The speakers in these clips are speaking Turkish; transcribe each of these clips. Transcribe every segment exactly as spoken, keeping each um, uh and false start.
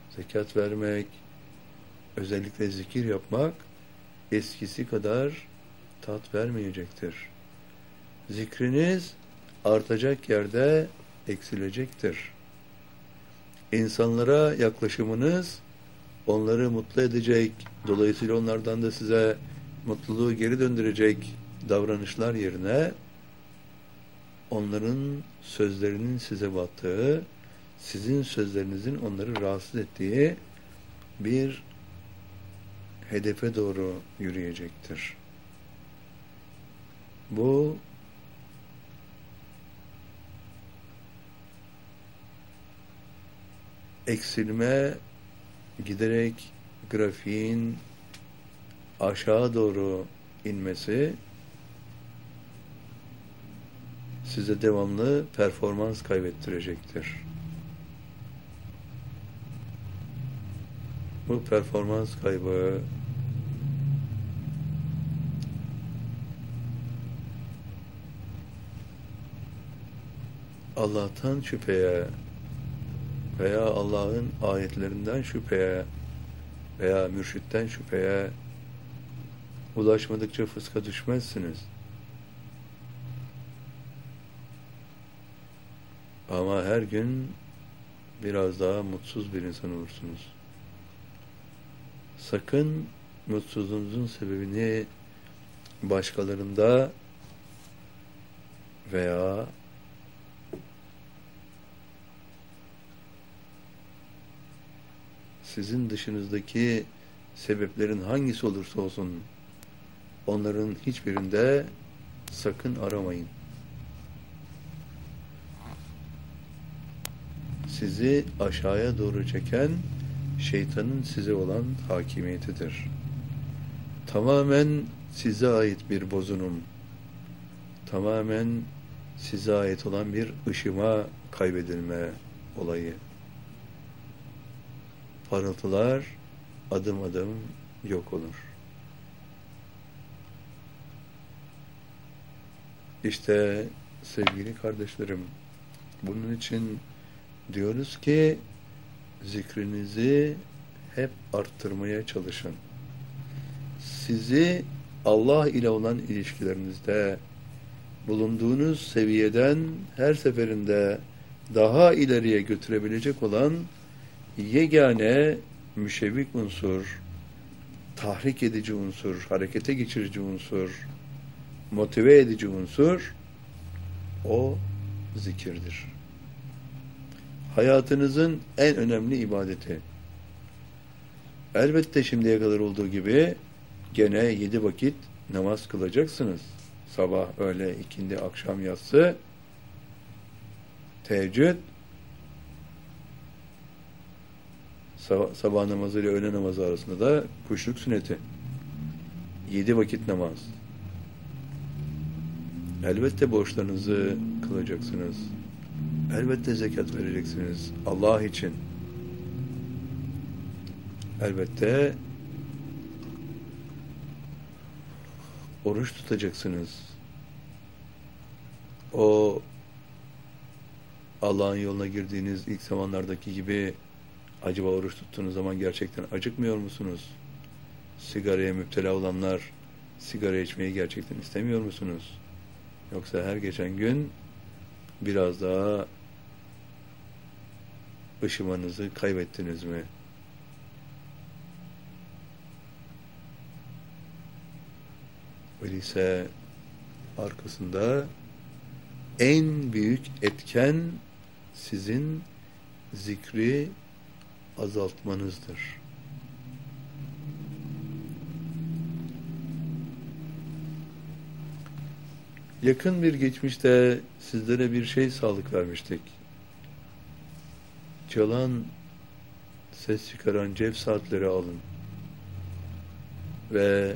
zekat vermek, özellikle zikir yapmak eskisi kadar tat vermeyecektir. Zikriniz artacak yerde eksilecektir. İnsanlara yaklaşımınız onları mutlu edecek, dolayısıyla onlardan da size mutluluğu geri döndürecek davranışlar yerine onların sözlerinin size battığı, sizin sözlerinizin onları rahatsız ettiği bir hedefe doğru yürüyecektir. Bu eksilme giderek grafiğin aşağı doğru inmesi size devamlı performans kaybettirecektir. Bu performans kaybı Allah'tan şüpheye veya Allah'ın ayetlerinden şüpheye veya mürşitten şüpheye ulaşmadıkça fıska düşmezsiniz. Ama her gün biraz daha mutsuz bir insan olursunuz. Sakın mutsuzluğunuzun sebebini başkalarında veya sizin dışınızdaki sebeplerin hangisi olursa olsun onların hiçbirinde sakın aramayın. Sizi aşağıya doğru çeken şeytanın size olan hakimiyetidir. Tamamen size ait bir bozunum, tamamen size ait olan bir ışıma kaybedilme olayı. Parıltılar adım adım yok olur. İşte sevgili kardeşlerim, bunun için diyoruz ki zikrinizi hep arttırmaya çalışın. Sizi Allah ile olan ilişkilerinizde bulunduğunuz seviyeden her seferinde daha ileriye götürebilecek olan yegane müşevvik unsur, tahrik edici unsur, harekete geçirici unsur, motive edici unsur o zikirdir. Hayatınızın en önemli ibadeti. Elbette şimdiye kadar olduğu gibi gene yedi vakit namaz kılacaksınız. Sabah, öğle, ikindi, akşam, yatsı, teheccüd, sabah, sabah namazı ile öğle namazı arasında da kuşluk sünneti. Yedi vakit namaz. Elbette borçlarınızı kılacaksınız. Elbette zekat vereceksiniz Allah için. Elbette oruç tutacaksınız. O Allah'ın yoluna girdiğiniz ilk zamanlardaki gibi acaba oruç tuttuğunuz zaman gerçekten acıkmıyor musunuz? Sigaraya müptela olanlar sigara içmeyi gerçekten istemiyor musunuz? Yoksa her geçen gün biraz daha ışımanızı kaybettiniz mi? Öyleyse arkasında en büyük etken sizin zikri azaltmanızdır. Yakın bir geçmişte sizlere bir şey sağlık vermiştik. Çalan, ses çıkaran cep saatleri alın. Ve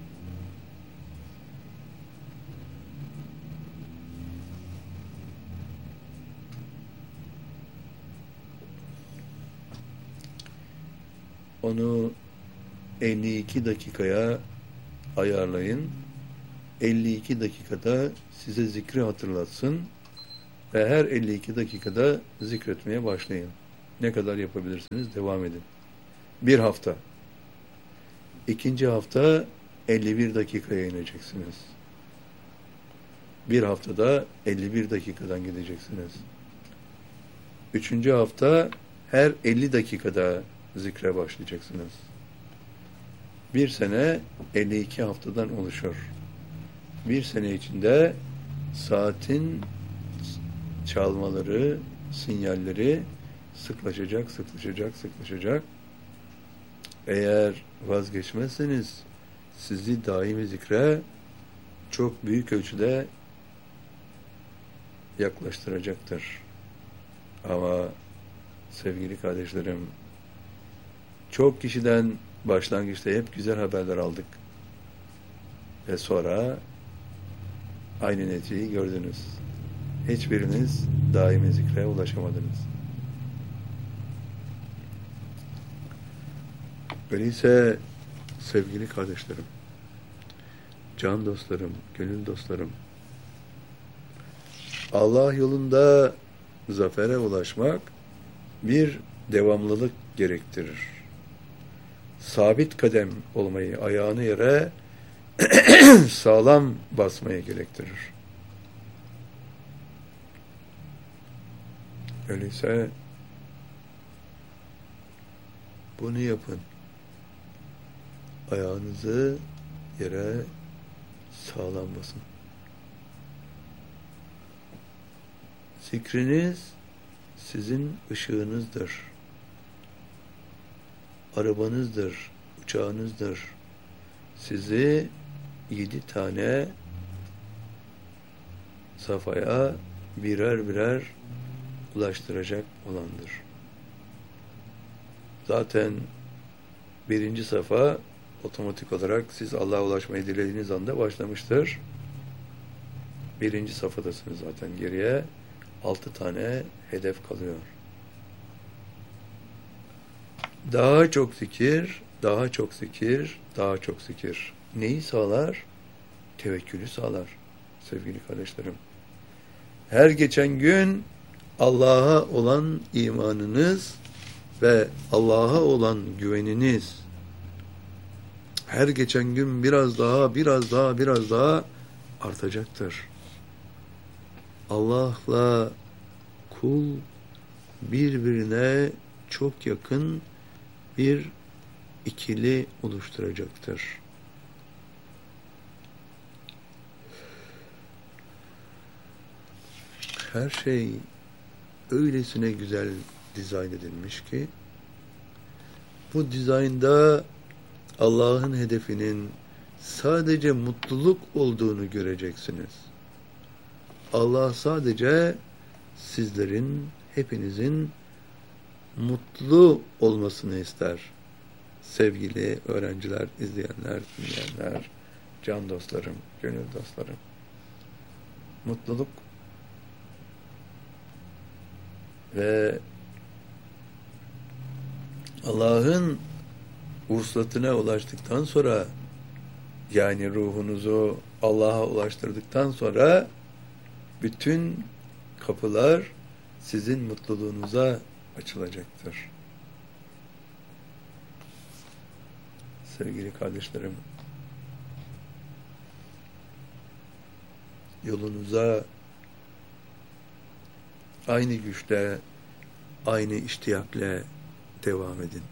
onu elli iki dakikaya ayarlayın. elli iki dakikada size zikri hatırlatsın ve her elli iki dakikada zikretmeye başlayın. Ne kadar yapabilirsiniz? Devam edin. Bir hafta. İkinci hafta elli bir dakikaya ineceksiniz. Bir haftada elli bir dakikadan gideceksiniz. Üçüncü hafta her elli dakikada zikre başlayacaksınız. Bir sene elli iki haftadan oluşur. Bir sene içinde saatin çalmaları, sinyalleri sıklaşacak, sıklaşacak, sıklaşacak. Eğer vazgeçmezseniz sizi daimi zikre çok büyük ölçüde yaklaştıracaktır. Ama sevgili kardeşlerim, çok kişiden başlangıçta hep güzel haberler aldık. Ve sonra aynı neticeyi gördünüz. Hiçbiriniz daimi zikre ulaşamadınız. Öyleyse sevgili kardeşlerim, can dostlarım, gönül dostlarım, Allah yolunda zafere ulaşmak bir devamlılık gerektirir. Sabit kadem olmayı, ayağını yere sağlam basmayı gerektirir. Öyleyse bunu yapın. Ayağınızı yere sağlam basın. Zikriniz sizin ışığınızdır. Arabanızdır, uçağınızdır. Sizi yedi tane safhaya birer birer ulaştıracak olandır. Zaten birinci safa otomatik olarak siz Allah'a ulaşmayı dilediğiniz anda başlamıştır. Birinci safhadasınız zaten. Geriye altı tane hedef kalıyor. Daha çok zikir, daha çok zikir, daha çok zikir. Neyi sağlar? Tevekkülü sağlar sevgili kardeşlerim. Her geçen gün Allah'a olan imanınız ve Allah'a olan güveniniz her geçen gün biraz daha, biraz daha, biraz daha artacaktır. Allah'la kul birbirine çok yakın bir ikili oluşturacaktır. Her şey öylesine güzel dizayn edilmiş ki bu dizaynda Allah'ın hedefinin sadece mutluluk olduğunu göreceksiniz. Allah sadece sizlerin, hepinizin mutlu olmasını ister. Sevgili öğrenciler, izleyenler, dinleyenler, can dostlarım, gönül dostlarım. Mutluluk ve Allah'ın vuslatına ulaştıktan sonra, yani ruhunuzu Allah'a ulaştırdıktan sonra bütün kapılar sizin mutluluğunuza açılacaktır. Sevgili kardeşlerim, yolunuza aynı güçle, aynı iştiyakle devam edin.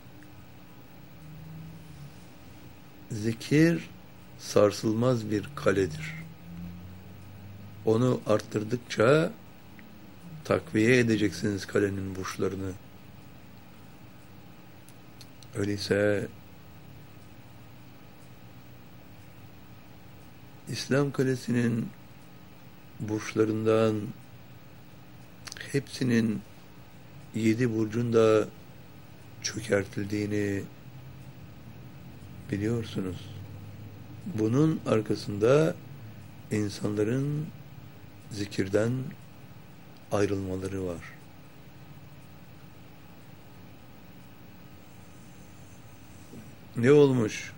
Zikir sarsılmaz bir kaledir. Onu arttırdıkça takviye edeceksiniz kalenin burçlarını. Öyleyse İslam kalesinin burçlarından hepsinin yedi burcunda çökertildiğini biliyorsunuz. Bunun arkasında insanların zikirden ayrılmaları var. Ne olmuş?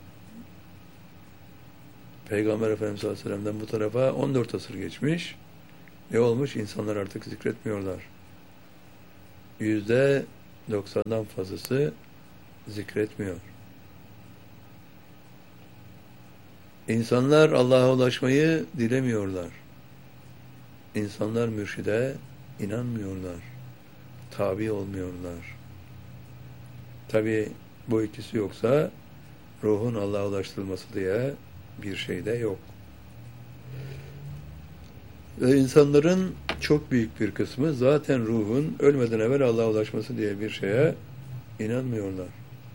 Peygamber Efendimiz sallallahu aleyhi ve sellem'den bu tarafa on dört asır geçmiş. Ne olmuş? İnsanlar artık zikretmiyorlar. yüzde doksandan fazlası zikretmiyor. İnsanlar Allah'a ulaşmayı dilemiyorlar. İnsanlar mürşide inanmıyorlar. Tabi olmuyorlar. Tabi bu ikisi yoksa ruhun Allah'a ulaştırılması diye bir şey de yok. Ve insanların çok büyük bir kısmı zaten ruhun ölmeden evvel Allah'a ulaşması diye bir şeye inanmıyorlar.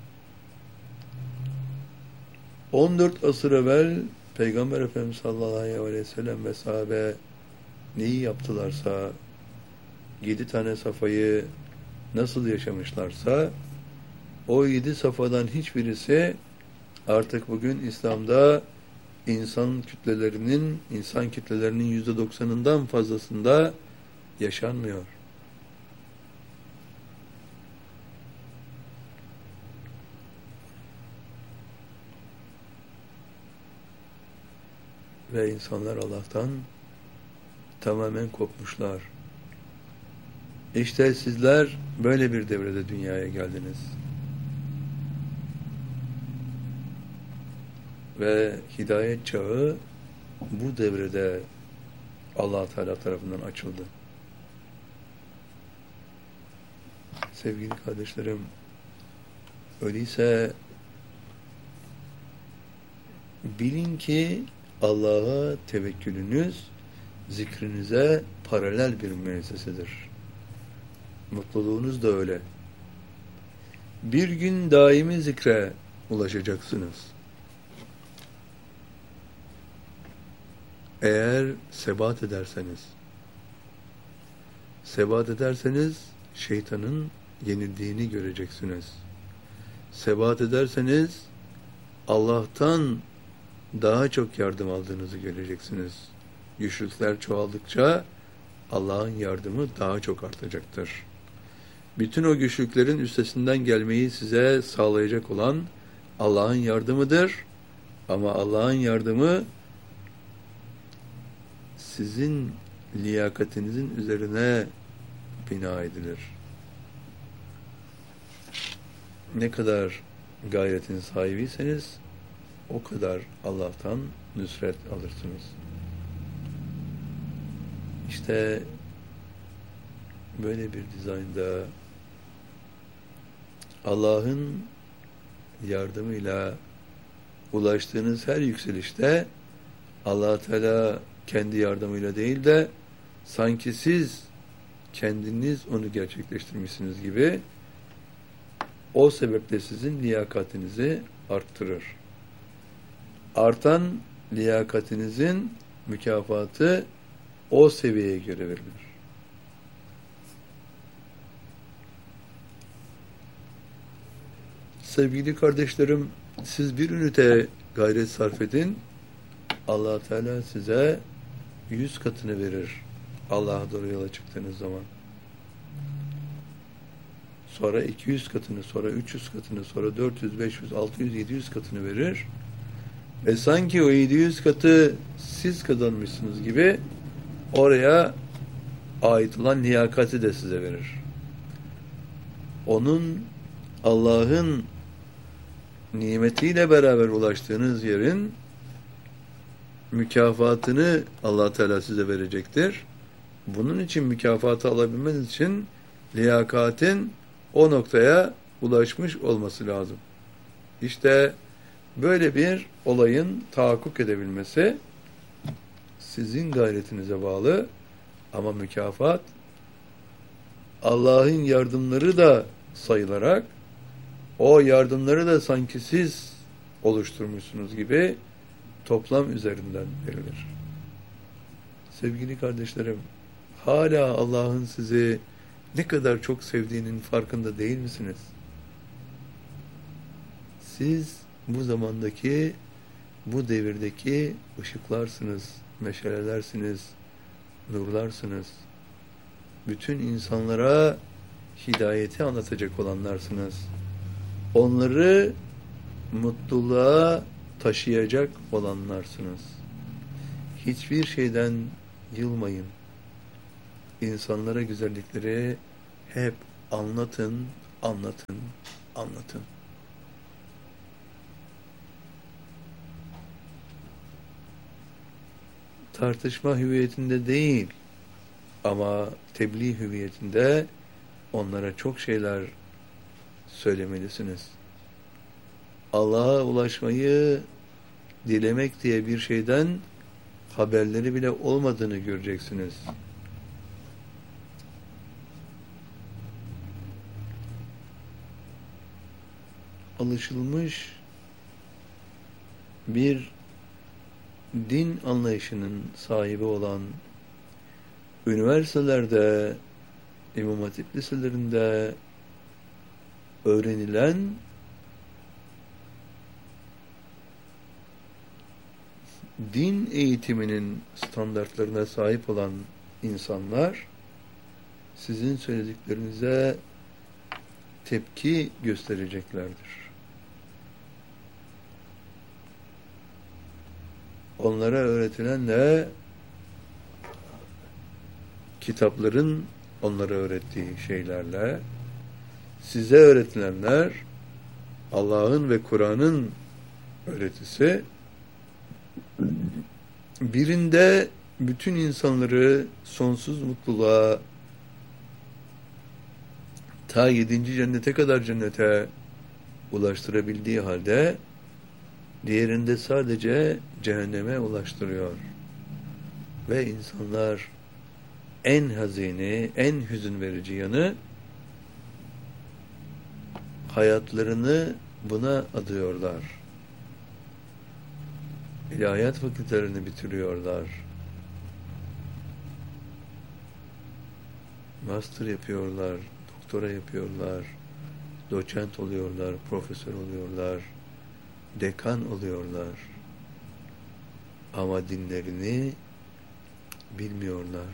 on dört asır evvel Peygamber Efendimiz sallallahu aleyhi ve sellem ve sahabe neyi yaptılarsa, yedi tane safayı nasıl yaşamışlarsa, o yedi safadan hiçbirisi artık bugün İslam'da insan kütlelerinin, insan kitlelerinin yüzde doksanından fazlasında yaşanmıyor. Ve insanlar Allah'tan tamamen kopmuşlar. İşte sizler böyle bir devrede dünyaya geldiniz. Ve hidayet çağı bu devrede Allah Teala tarafından açıldı. Sevgili kardeşlerim, öyleyse bilin ki Allah'a tevekkülünüz zikrinize paralel bir müessesedir. Mutluluğunuz da öyle. Bir gün daimi zikre ulaşacaksınız. Eğer sebat ederseniz, sebat ederseniz şeytanın yenildiğini göreceksiniz. Sebat ederseniz Allah'tan daha çok yardım aldığınızı göreceksiniz. Güçlükler çoğaldıkça Allah'ın yardımı daha çok artacaktır. Bütün o güçlüklerin üstesinden gelmeyi size sağlayacak olan Allah'ın yardımıdır. Ama Allah'ın yardımı sizin liyakatinizin üzerine bina edilir. Ne kadar gayretin sahibiyseniz o kadar Allah'tan nusret alırsınız. İşte böyle bir dizaynda Allah'ın yardımıyla ulaştığınız her yükselişte Allah Teala kendi yardımıyla değil de sanki siz kendiniz onu gerçekleştirmişsiniz gibi o sebeple sizin liyakatinizi arttırır. Artan liyakatinizin mükafatı o seviyeye göre verilir. Sevgili kardeşlerim, siz bir ünite gayret sarf edin, Allah Teala size yüz katını verir. Allah'a doğru yola çıktığınız zaman. Sonra iki yüz katını, sonra üç yüz katını, sonra dört yüz, beş yüz, altı yüz, yedi yüz katını verir. Ve sanki o yedi yüz katı siz kazanmışsınız gibi oraya ait olan liyakati de size verir. Onun, Allah'ın nimetiyle beraber ulaştığınız yerin mükafatını Allah Teala size verecektir. Bunun için mükafatı alabilmeniz için liyakatin o noktaya ulaşmış olması lazım. İşte böyle bir olayın tahakkuk edebilmesi sizin gayretinize bağlı ama mükafat Allah'ın yardımları da sayılarak o yardımları da sanki siz oluşturmuşsunuz gibi toplam üzerinden verilir. Sevgili kardeşlerim, hala Allah'ın sizi ne kadar çok sevdiğinin farkında değil misiniz? Siz bu zamandaki, bu devirdeki ışıklarsınız, meşalelersiniz, nurlarsınız. Bütün insanlara hidayeti anlatacak olanlarsınız. Onları mutluluğa taşıyacak olanlarsınız. Hiçbir şeyden yılmayın. İnsanlara güzellikleri hep Anlatın, anlatın, anlatın. Tartışma hüviyetinde değil ama tebliğ hüviyetinde onlara çok şeyler söylemelisiniz. Allah'a ulaşmayı dilemek diye bir şeyden haberleri bile olmadığını göreceksiniz. Alışılmış bir din anlayışının sahibi olan üniversitelerde, İmam Hatip liselerinde öğrenilen din eğitiminin standartlarına sahip olan insanlar sizin söylediklerinize tepki göstereceklerdir. Onlara öğretilenle kitapların onlara öğrettiği şeylerle size öğretilenler Allah'ın ve Kur'an'ın öğretisi, birinde bütün insanları sonsuz mutluluğa, ta yedinci cennete kadar cennete ulaştırabildiği halde diğerinde sadece cehenneme ulaştırıyor. Ve insanlar en hazini, en hüzün verici yanı hayatlarını buna adıyorlar. İlahiyat fakültelerini bitiriyorlar. Master yapıyorlar, doktora yapıyorlar, doçent oluyorlar, profesör oluyorlar, dekan oluyorlar. Ama dinlerini bilmiyorlar.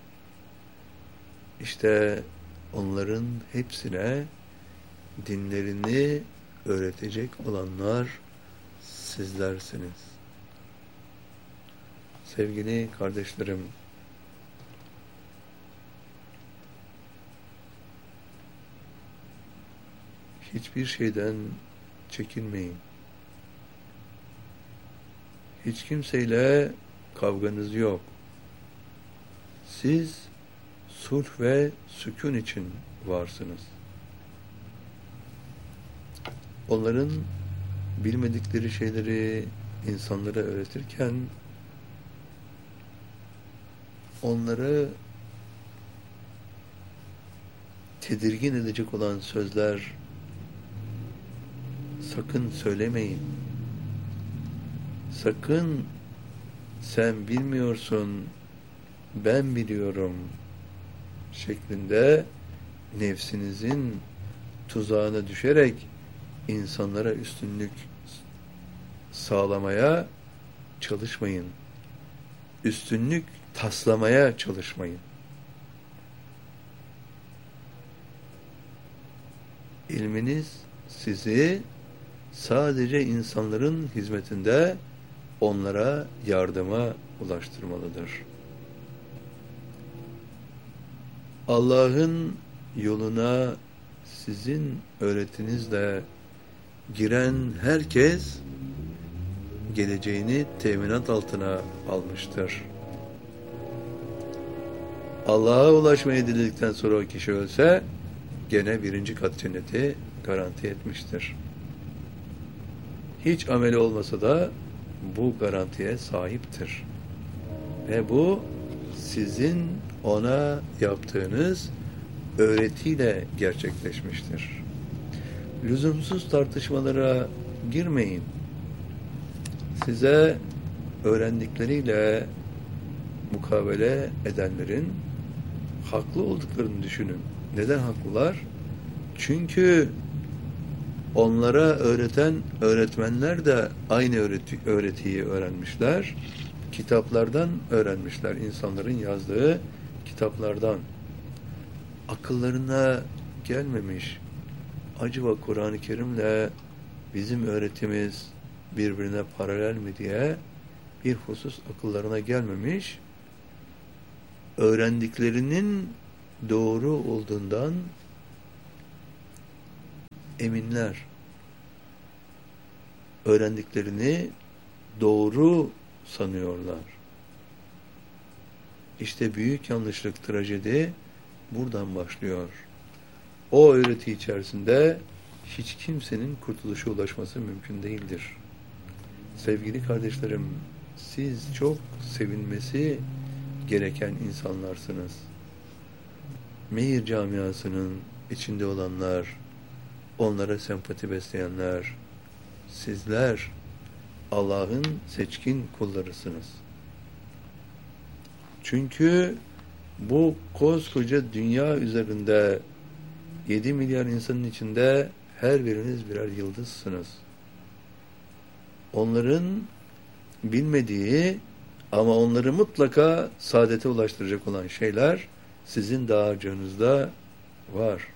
İşte onların hepsine dinlerini öğretecek olanlar sizlersiniz. Sevgili kardeşlerim, hiçbir şeyden çekinmeyin. Hiç kimseyle kavganız yok. Siz sulh ve sükun için varsınız. Onların bilmedikleri şeyleri insanlara öğretirken onları tedirgin edecek olan sözler sakın söylemeyin. Sakın sen bilmiyorsun, ben biliyorum şeklinde nefsinizin tuzağına düşerek insanlara üstünlük sağlamaya çalışmayın. Üstünlük taslamaya çalışmayın. İlminiz sizi sadece insanların hizmetinde onlara yardıma ulaştırmalıdır. Allah'ın yoluna sizin öğretinizle giren herkes geleceğini teminat altına almıştır. Allah'a ulaşmayı diledikten sonra o kişi ölse gene birinci kat cenneti garanti etmiştir. Hiç ameli olmasa da bu garantiye sahiptir. Ve bu sizin ona yaptığınız öğretiyle gerçekleşmiştir. Lüzumsuz tartışmalara girmeyin. Size öğrendikleriyle mukabele edenlerin haklı olduklarını düşünün. Neden haklılar? Çünkü onlara öğreten öğretmenler de aynı öğreti, öğretiyi öğrenmişler. Kitaplardan öğrenmişler. İnsanların yazdığı kitaplardan. Akıllarına gelmemiş. Acaba Kur'an-ı Kerim'le bizim öğretimiz birbirine paralel mi diye bir husus akıllarına gelmemiş. Öğrendiklerinin doğru olduğundan eminler. Öğrendiklerini doğru sanıyorlar. İşte büyük yanlışlık, trajedi buradan başlıyor. O öğreti içerisinde hiç kimsenin kurtuluşa ulaşması mümkün değildir. Sevgili kardeşlerim, siz çok sevinmesi gereken insanlarsınız. Mehir camiasının içinde olanlar, onlara sempati besleyenler, sizler Allah'ın seçkin kullarısınız. Çünkü bu koskoca dünya üzerinde yedi milyar insanın içinde her biriniz birer yıldızsınız. Onların bilmediği ama onları mutlaka saadete ulaştıracak olan şeyler sizin dağarcığınızda var.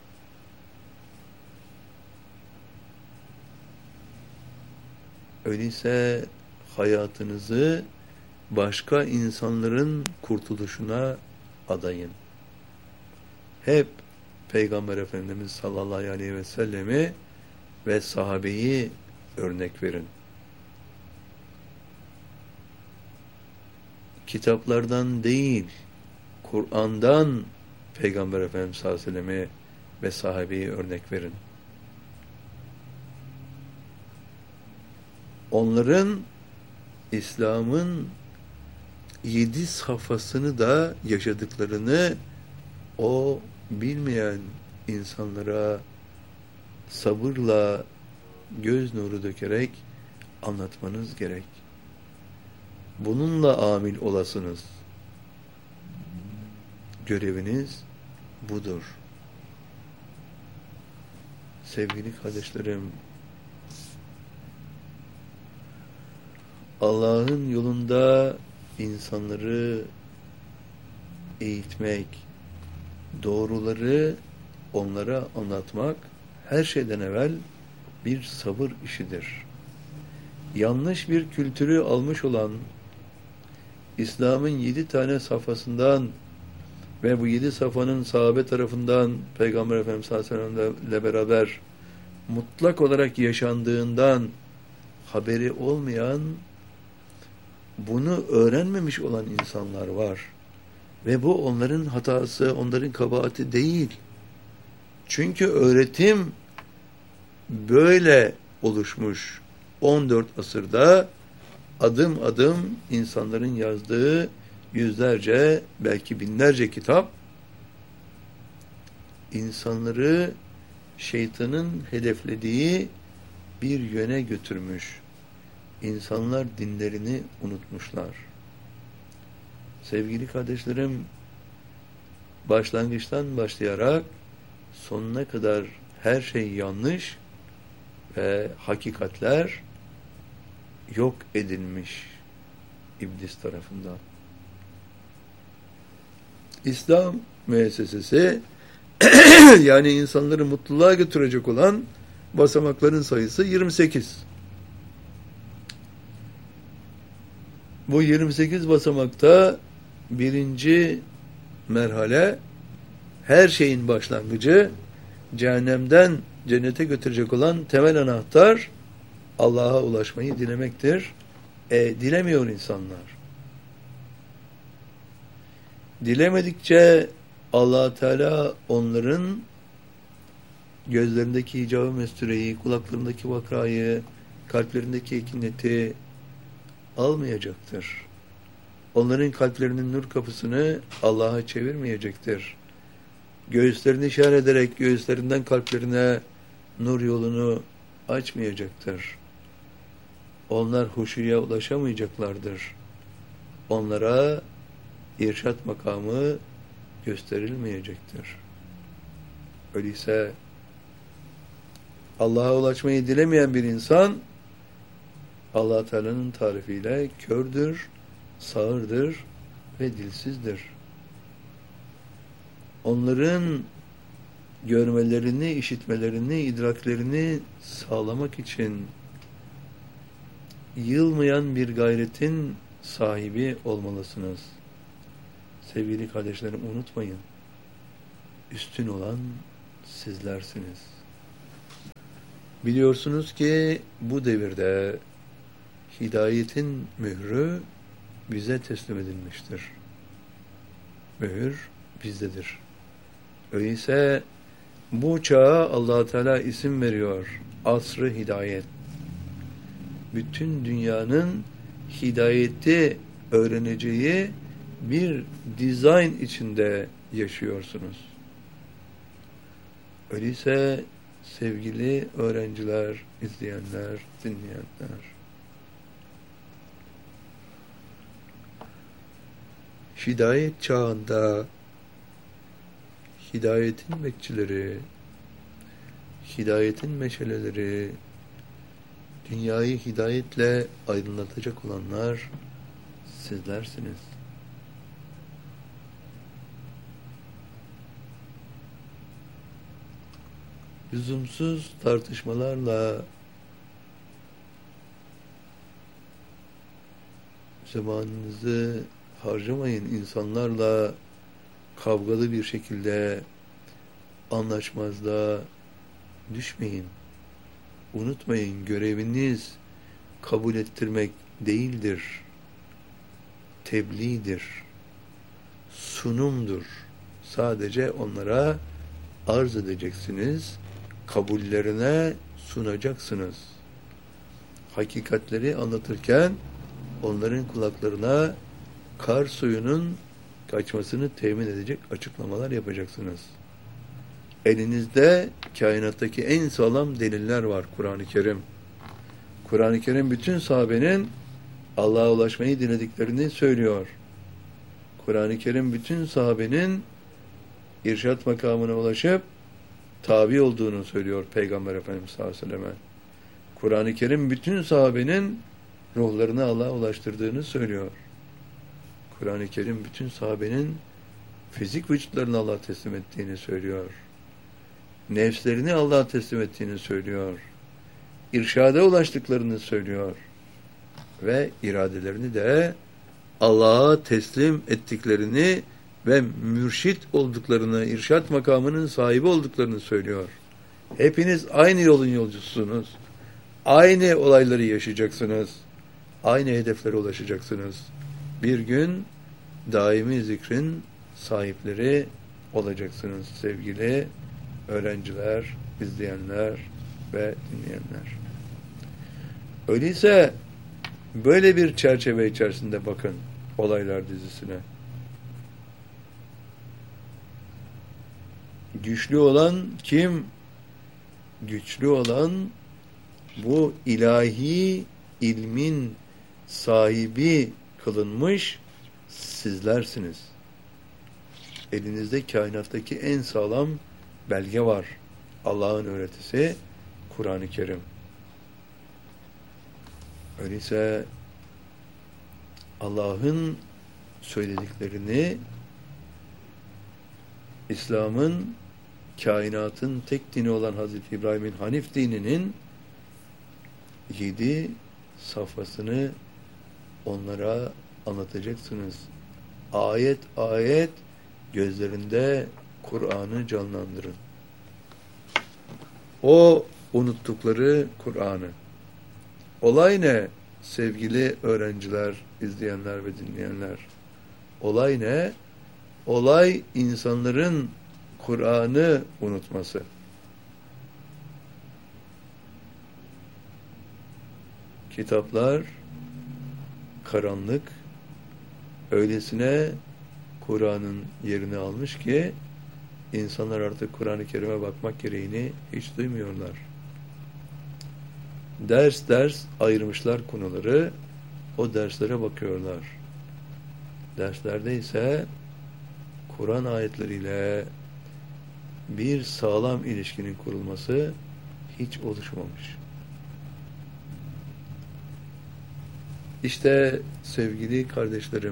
Öyleyse hayatınızı başka insanların kurtuluşuna adayın. Hep Peygamber Efendimiz sallallahu aleyhi ve sellemi ve sahabeyi örnek verin. Kitaplardan değil, Kur'an'dan Peygamber Efendimiz sallallahu aleyhi ve sellemi ve sahabeyi örnek verin. Onların İslam'ın yedi safhasını da yaşadıklarını o bilmeyen insanlara sabırla göz nuru dökerek anlatmanız gerek. Bununla amil olasınız. Göreviniz budur. Sevgili kardeşlerim, Allah'ın yolunda insanları eğitmek, doğruları onlara anlatmak her şeyden evvel bir sabır işidir. Yanlış bir kültürü almış olan İslam'ın yedi tane safhasından ve bu yedi safhanın sahabe tarafından Peygamber Efendimiz sallallahu aleyhi ve sellem ile beraber mutlak olarak yaşandığından haberi olmayan, bunu öğrenmemiş olan insanlar var. Ve bu onların hatası, onların kabahati değil. Çünkü öğretim böyle oluşmuş. on dört asırda adım adım insanların yazdığı yüzlerce, belki binlerce kitap insanları şeytanın hedeflediği bir yöne götürmüş. İnsanlar dinlerini unutmuşlar. Sevgili kardeşlerim, başlangıçtan başlayarak sonuna kadar her şey yanlış ve hakikatler yok edilmiş iblis tarafından. İslam müessesesi yani insanları mutluluğa götürecek olan basamakların sayısı yirmi sekiz. Bu yirmi sekiz basamakta birinci merhale, her şeyin başlangıcı, cehennemden cennete götürecek olan temel anahtar Allah'a ulaşmayı dilemektir. E, dilemiyor insanlar. Dilemedikçe Allah Teala onların gözlerindeki hicab-ı mestureyi, kulaklarındaki vakrayı, kalplerindeki ekineti almayacaktır. Onların kalplerinin nur kapısını Allah'a çevirmeyecektir. Göğüslerini işaret ederek göğüslerinden kalplerine nur yolunu açmayacaktır. Onlar huşuya ulaşamayacaklardır. Onlara irşat makamı gösterilmeyecektir. Öyleyse Allah'a ulaşmayı dilemeyen bir insan Allah Teala'nın tarifiyle kördür, sağırdır ve dilsizdir. Onların görmelerini, işitmelerini, idraklerini sağlamak için yılmayan bir gayretin sahibi olmalısınız. Sevgili kardeşlerim, unutmayın. Üstün olan sizlersiniz. Biliyorsunuz ki bu devirde hidayetin mührü bize teslim edilmiştir. Mühür bizdedir. Öyleyse bu çağa Allah Teala isim veriyor. Asr-ı hidayet. Bütün dünyanın hidayeti öğreneceği bir dizayn içinde yaşıyorsunuz. Öyleyse sevgili öğrenciler, izleyenler, dinleyenler, hidayet çağında hidayetin bekçileri, hidayetin meşaleleri, dünyayı hidayetle aydınlatacak olanlar sizlersiniz. Lüzumsuz tartışmalarla zamanınızı harcamayın. İnsanlarla kavgalı bir şekilde anlaşmazlığa düşmeyin. Unutmayın, göreviniz kabul ettirmek değildir. Tebliğdir. Sunumdur. Sadece onlara arz edeceksiniz. Kabullerine sunacaksınız. Hakikatleri anlatırken onların kulaklarına kar suyunun kaçmasını temin edecek açıklamalar yapacaksınız. Elinizde kainattaki en sağlam deliller var, Kur'an-ı Kerim. Kur'an-ı Kerim bütün sahabenin Allah'a ulaşmayı dilediklerini söylüyor. Kur'an-ı Kerim bütün sahabenin irşat makamına ulaşıp tabi olduğunu söylüyor Peygamber Efendimiz sallallahu aleyhi ve selleme. Kur'an-ı Kerim bütün sahabenin ruhlarını Allah'a ulaştırdığını söylüyor. Kur'an-ı Kerim bütün sahabenin fizik vücutlarını Allah'a teslim ettiğini söylüyor. Nefslerini Allah'a teslim ettiğini söylüyor. İrşada ulaştıklarını söylüyor. Ve iradelerini de Allah'a teslim ettiklerini ve mürşit olduklarını, irşat makamının sahibi olduklarını söylüyor. Hepiniz aynı yolun yolcususunuz. Aynı olayları yaşayacaksınız. Aynı hedeflere ulaşacaksınız. Bir gün daimi zikrin sahipleri olacaksınız sevgili öğrenciler, izleyenler ve dinleyenler. Öyleyse böyle bir çerçeve içerisinde bakın olaylar dizisine. Güçlü olan kim? Güçlü olan bu ilahi ilmin sahibi kılınmış sizlersiniz. Elinizde kainattaki en sağlam belge var. Allah'ın öğretisi Kur'an-ı Kerim. Öyleyse Allah'ın söylediklerini İslam'ın, kainatın tek dini olan Hazreti İbrahim'in Hanif dininin yedi safhasını onlara anlatacaksınız. Ayet ayet gözlerinde Kur'an'ı canlandırın. O unuttukları Kur'an'ı. Olay ne sevgili öğrenciler, izleyenler ve dinleyenler? Olay ne? Olay insanların Kur'an'ı unutması. Kitaplar karanlık, öylesine Kur'an'ın yerini almış ki insanlar artık Kur'an-ı Kerim'e bakmak gereğini hiç duymuyorlar. Ders ders ayırmışlar konuları, o derslere bakıyorlar. Derslerde ise Kur'an ayetleriyle bir sağlam ilişkinin kurulması hiç oluşmamış. İşte sevgili kardeşlerim,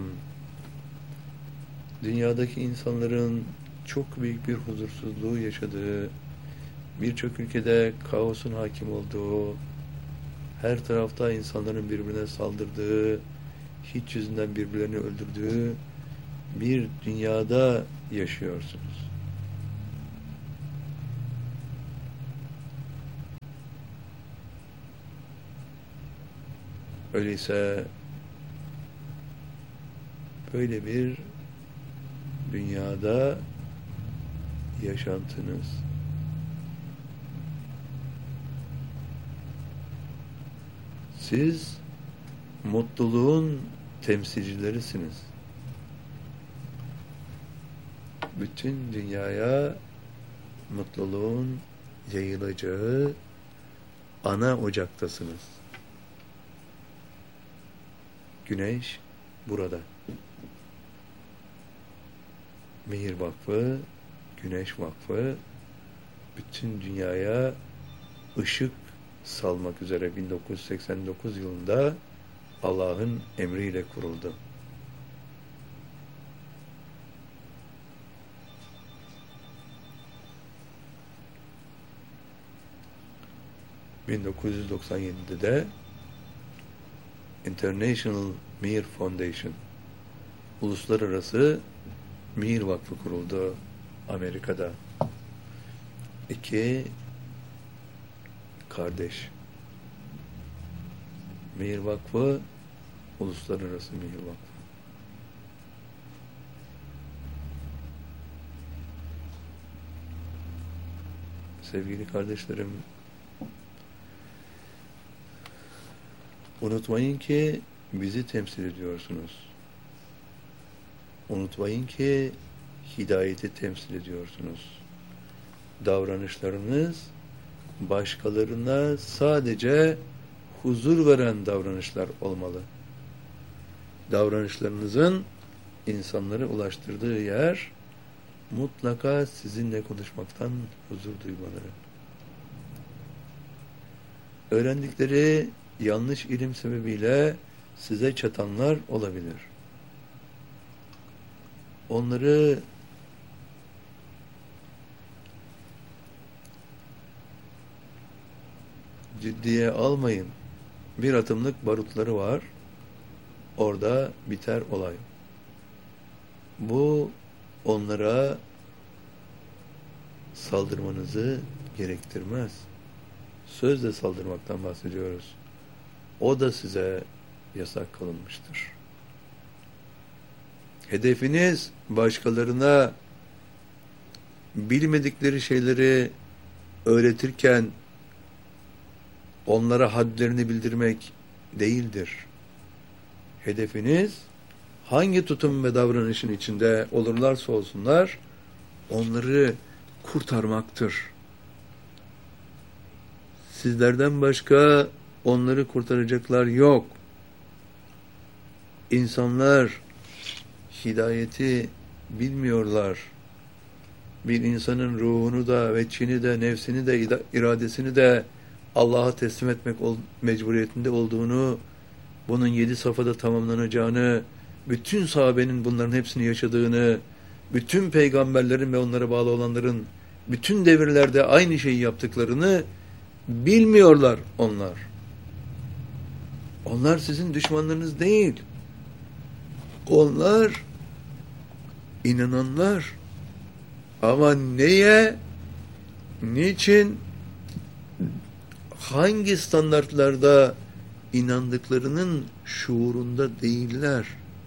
dünyadaki insanların çok büyük bir huzursuzluğu yaşadığı, birçok ülkede kaosun hakim olduğu, her tarafta insanların birbirine saldırdığı, hiç yüzünden birbirlerini öldürdüğü bir dünyada yaşıyorsunuz. Öyleyse böyle bir dünyada yaşantınız siz mutluluğun temsilcilerisiniz. Bütün dünyaya mutluluğun yayılacağı ana ocaktasınız. Güneş burada. Mihir Vakfı, Güneş Vakfı bütün dünyaya ışık salmak üzere bin dokuz yüz seksen dokuz yılında Allah'ın emriyle kuruldu. bin dokuz yüz doksan yedide de International Mir Foundation, Uluslararası Mir Vakfı kuruldu Amerika'da. İki kardeş. Mir Vakfı, Uluslararası Mir Vakfı. Sevgili kardeşlerim, unutmayın ki bizi temsil ediyorsunuz. Unutmayın ki hidayeti temsil ediyorsunuz. Davranışlarınız başkalarına sadece huzur veren davranışlar olmalı. Davranışlarınızın insanları ulaştırdığı yer mutlaka sizinle konuşmaktan huzur duymaları. Öğrendikleri yanlış ilim sebebiyle size çatanlar olabilir. Onları ciddiye almayın. Bir atımlık barutları var. Orada biter olay. Bu onlara saldırmanızı gerektirmez. Sözle saldırmaktan bahsediyoruz. O da size yasak kılınmıştır. Hedefiniz başkalarına bilmedikleri şeyleri öğretirken onlara hadlerini bildirmek değildir. Hedefiniz hangi tutum ve davranışın içinde olurlarsa olsunlar onları kurtarmaktır. Sizlerden başka onları kurtaracaklar yok. İnsanlar hidayeti bilmiyorlar. Bir insanın ruhunu da, veçhini de, nefsini de, iradesini de Allah'a teslim etmek mecburiyetinde olduğunu, bunun yedi safhada tamamlanacağını, bütün sahabenin bunların hepsini yaşadığını, bütün peygamberlerin ve onlara bağlı olanların bütün devirlerde aynı şeyi yaptıklarını bilmiyorlar onlar. Onlar sizin düşmanlarınız değil. Onlar inananlar. Ama neye, niçin, hangi standartlarda inandıklarının şuurunda değiller.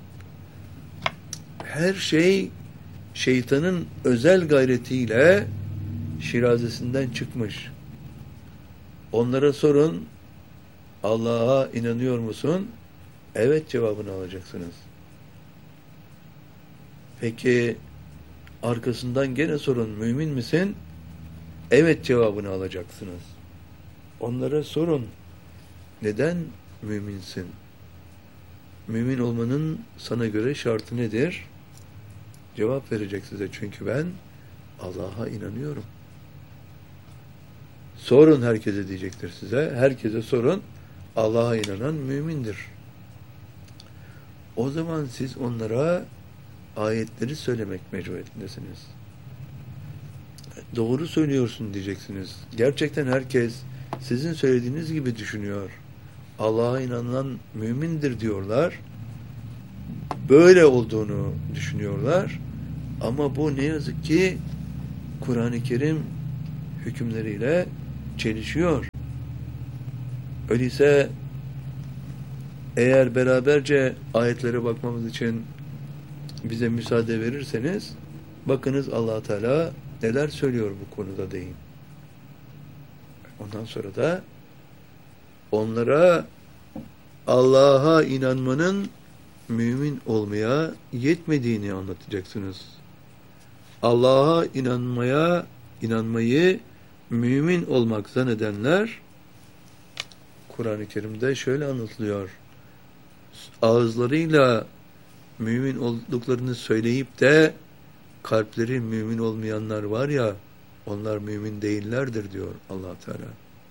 Her şey şeytanın özel gayretiyle şirazesinden çıkmış. Onlara sorun, Allah'a inanıyor musun? Evet cevabını alacaksınız. Peki arkasından gene sorun, mümin misin? Evet cevabını alacaksınız. Onlara sorun, neden müminsin? Mümin olmanın sana göre şartı nedir? Cevap verecek size, çünkü ben Allah'a inanıyorum. Sorun, herkese diyecektir size. Herkese sorun, Allah'a inanan mümindir. O zaman siz onlara ayetleri söylemek mecburiyetindesiniz. Doğru söylüyorsun diyeceksiniz. Gerçekten herkes sizin söylediğiniz gibi düşünüyor. Allah'a inanan mümindir diyorlar. Böyle olduğunu düşünüyorlar. Ama bu ne yazık ki Kur'an-ı Kerim hükümleriyle çelişiyor. Öyleyse Eğer beraberce ayetlere bakmamız için bize müsaade verirseniz, bakınız Allah Teala neler söylüyor bu konuda deyin. Ondan sonra da onlara Allah'a inanmanın mümin olmaya yetmediğini anlatacaksınız. Allah'a inanmaya, inanmayı mümin olmak zannedenler, Kur'an-ı Kerim'de şöyle anlatılıyor. Ağızlarıyla mümin olduklarını söyleyip de kalpleri mümin olmayanlar var ya, onlar mümin değillerdir diyor Allah Teala.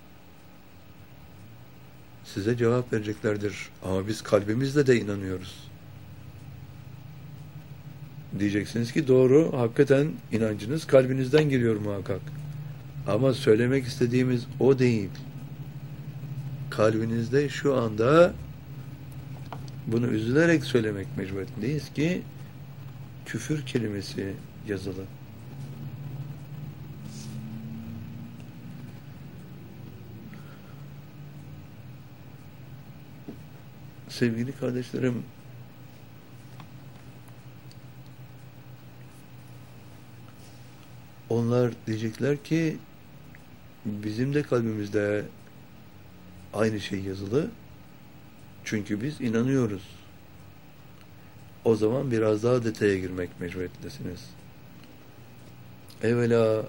Size cevap vereceklerdir. Ama biz kalbimizle de inanıyoruz. Diyeceksiniz ki doğru, hakikaten inancınız kalbinizden geliyor muhakkak. Ama söylemek istediğimiz o değil. Kalbinizde şu anda, bunu üzülerek söylemek mecburiyetindeyiz ki, küfür kelimesi yazılı. Sevgili kardeşlerim, onlar diyecekler ki bizim de kalbimizde aynı şey yazılı. Çünkü biz inanıyoruz. O zaman biraz daha detaya girmek mecburiyetindesiniz. Evvela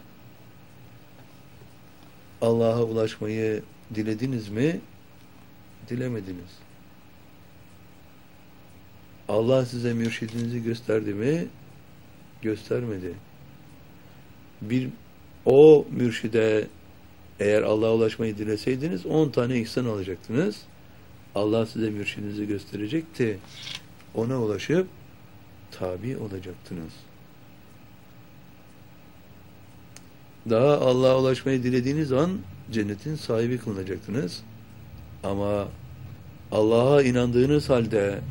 Allah'a ulaşmayı dilediniz mi? Dilemediniz. Allah size mürşidinizi gösterdi mi? Göstermedi. Bir o mürşide eğer Allah'a ulaşmayı dileseydiniz on tane ihsan alacaktınız. Allah size mürşidinizi gösterecekti. Ona ulaşıp tabi olacaktınız. Daha Allah'a ulaşmayı dilediğiniz an cennetin sahibi kılınacaktınız. Ama Allah'a inandığınız halde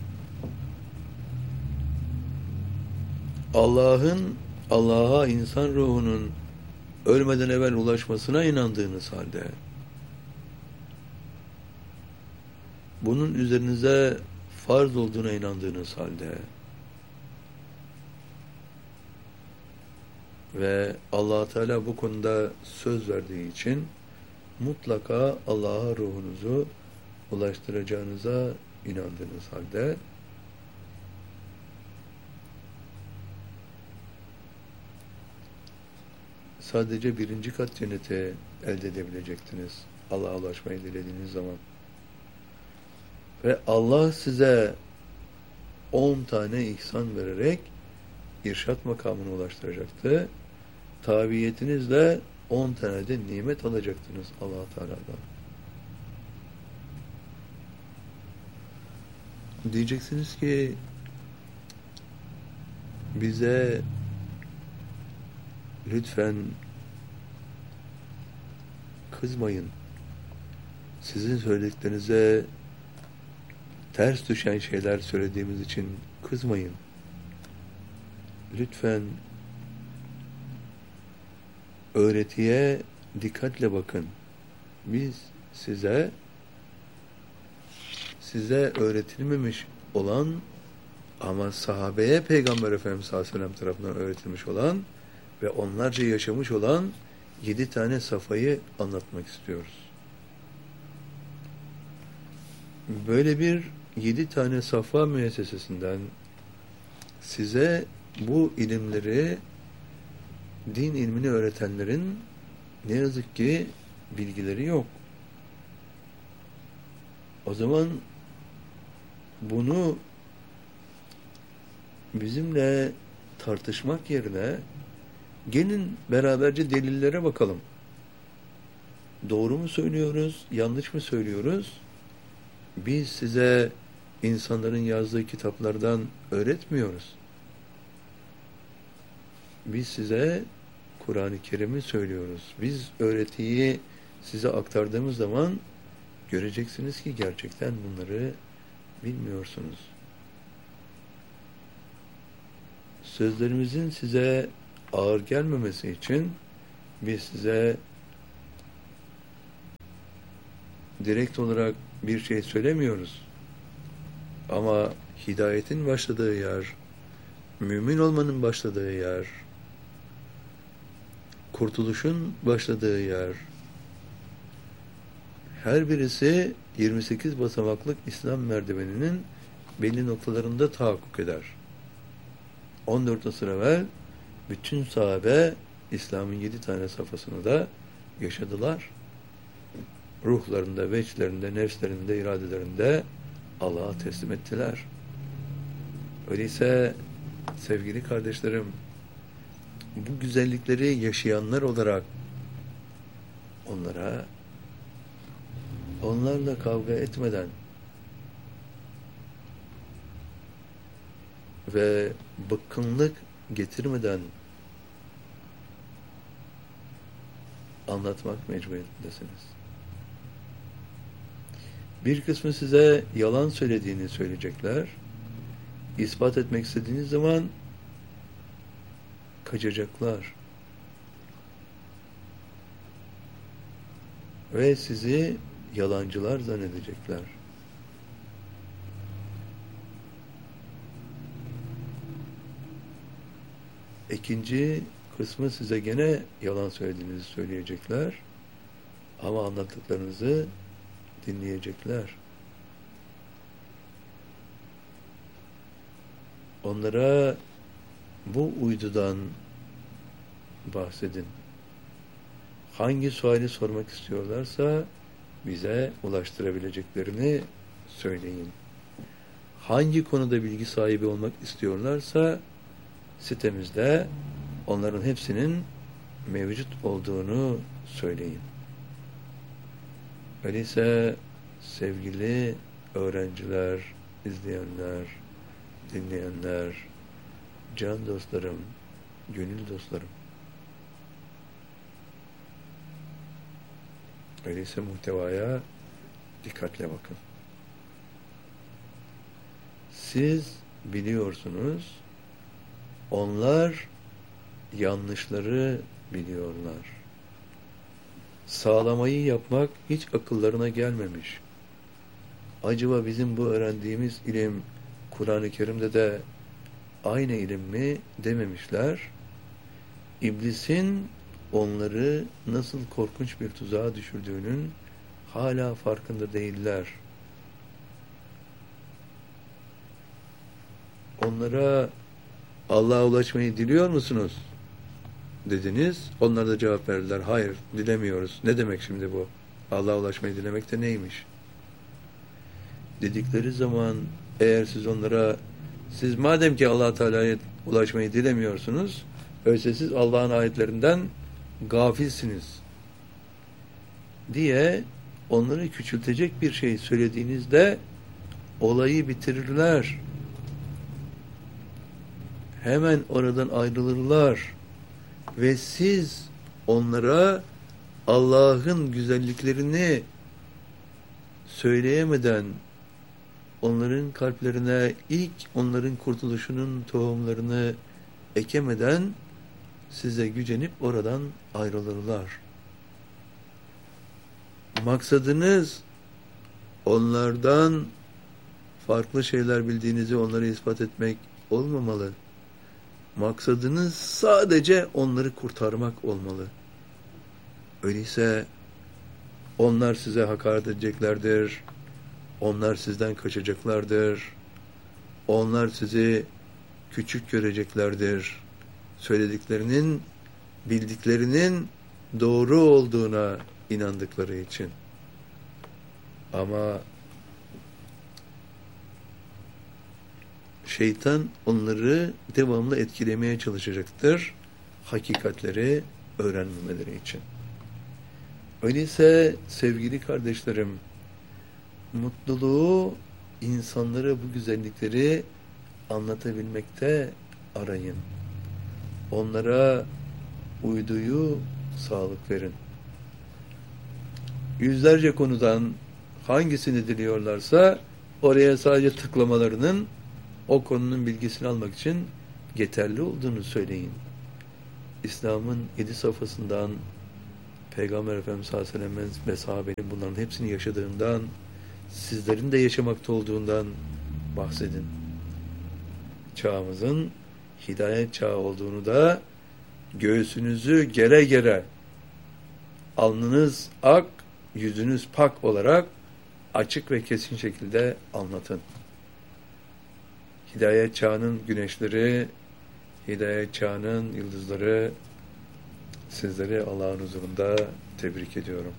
Allah'ın Allah'a insan ruhunun ölmeden evvel ulaşmasına inandığınız halde, bunun üzerinize farz olduğuna inandığınız halde ve Allah Teala bu konuda söz verdiği için mutlaka Allah'a ruhunuzu ulaştıracağınıza inandığınız halde sadece birinci kat cenneti elde edebilecektiniz Allah'a ulaşmayı dilediğiniz zaman. Ve Allah size on tane ihsan vererek irşat makamına ulaştıracaktı. Tabiyetinizle on tane de nimet alacaktınız Allah Teala'dan. Diyeceksiniz ki bize lütfen kızmayın. Sizin söylediklerinize ters düşen şeyler söylediğimiz için kızmayın. Lütfen öğretiye dikkatle bakın. Biz size size öğretilmemiş olan ama sahabeye Peygamber Efendimiz sallallahu aleyhi ve sellem tarafından öğretilmiş olan ve onlarca yaşamış olan yedi tane safayı anlatmak istiyoruz. Böyle bir yedi tane safa müessesesinden size bu ilimleri, din ilmini öğretenlerin ne yazık ki bilgileri yok. O zaman bunu bizimle tartışmak yerine gelin beraberce delillere bakalım. Doğru mu söylüyoruz, yanlış mı söylüyoruz? Biz size insanların yazdığı kitaplardan öğretmiyoruz. Biz size Kur'an-ı Kerim'i söylüyoruz. Biz öğretiyi size aktardığımız zaman göreceksiniz ki gerçekten bunları bilmiyorsunuz. Sözlerimizin size ağır gelmemesi için biz size direkt olarak bir şey söylemiyoruz. Ama hidayetin başladığı yer, mümin olmanın başladığı yer, kurtuluşun başladığı yer, her birisi yirmi sekiz basamaklık İslam merdiveninin belli noktalarında tahakkuk eder. on dört asır evvel bütün sahabe İslam'ın yedi tane safhasını da yaşadılar. Ruhlarında, veçlerinde, nefslerinde, iradelerinde Allah'a teslim ettiler. Öyleyse sevgili kardeşlerim, bu güzellikleri yaşayanlar olarak onlara onlarla kavga etmeden ve bıkkınlık getirmeden anlatmak mecburiyetindesiniz. Bir kısmı size yalan söylediğini söyleyecekler. İspat etmek istediğiniz zaman kaçacaklar. Ve sizi yalancılar zannedecekler. İkinci kısmı size gene yalan söylediğinizi söyleyecekler. Ama anlattıklarınızı dinleyecekler. Onlara bu uydudan bahsedin. Hangi suali sormak istiyorlarsa bize ulaştırabileceklerini söyleyin. Hangi konuda bilgi sahibi olmak istiyorlarsa sitemizde onların hepsinin mevcut olduğunu söyleyin. Öyleyse sevgili öğrenciler, izleyenler, dinleyenler, can dostlarım, gönül dostlarım. Öyleyse muhtevaya dikkatle bakın. Siz biliyorsunuz, onlar yanlışları biliyorlar. Sağlamayı yapmak hiç akıllarına gelmemiş. Acaba bizim bu öğrendiğimiz ilim Kur'an-ı Kerim'de de aynı ilim mi dememişler. İblisin onları nasıl korkunç bir tuzağa düşürdüğünün hala farkında değiller. Onlara Allah'a ulaşmayı diliyor musunuz? Dediniz. Onlar da cevap verdiler. Hayır, dilemiyoruz. Ne demek şimdi bu? Allah'a ulaşmayı dilemek de neymiş? Dedikleri zaman eğer siz onlara siz madem ki Allah Teala'ya ulaşmayı dilemiyorsunuz, öyleyse siz Allah'ın ayetlerinden gafilsiniz diye onları küçültecek bir şey söylediğinizde olayı bitirirler. Hemen oradan ayrılırlar ve siz onlara Allah'ın güzelliklerini söyleyemeden onların kalplerine ilk onların kurtuluşunun tohumlarını ekemeden size gücenip oradan ayrılırlar. Maksadınız onlardan farklı şeyler bildiğinizi onlara ispat etmek olmamalı. Maksadınız sadece onları kurtarmak olmalı. Öyleyse onlar size hakaret edeceklerdir. Onlar sizden kaçacaklardır. Onlar sizi küçük göreceklerdir. Söylediklerinin, bildiklerinin doğru olduğuna inandıkları için. Ama şeytan onları devamlı etkilemeye çalışacaktır. Hakikatleri öğrenmemeleri için. Öyleyse sevgili kardeşlerim, mutluluğu, insanlara bu güzellikleri anlatabilmekte arayın. Onlara uyduyu sağlık verin. Yüzlerce konudan hangisini diliyorlarsa oraya sadece tıklamalarının o konunun bilgisini almak için yeterli olduğunu söyleyin. İslam'ın yedi safhasından Peygamber Efendimiz sallallahu aleyhi ve sellem'in ve sahabenin bunların hepsini yaşadığından, sizlerin de yaşamakta olduğundan bahsedin. Çağımızın hidayet çağı olduğunu da göğsünüzü gere gere, alnınız ak, yüzünüz pak olarak açık ve kesin şekilde anlatın. Hidayet çağının güneşleri, hidayet çağının yıldızları, sizleri Allah'ın huzurunda tebrik ediyorum.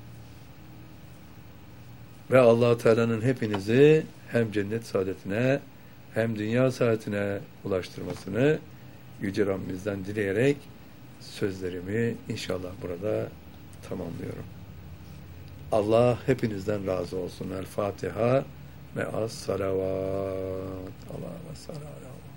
Ve Allah-u Teala'nın hepinizi hem cennet saadetine hem dünya saadetine ulaştırmasını Yüce Rabbimizden dileyerek sözlerimi inşallah burada tamamlıyorum. Allah hepinizden razı olsun. El Fatiha ve as salavat. Allah ve sallallahu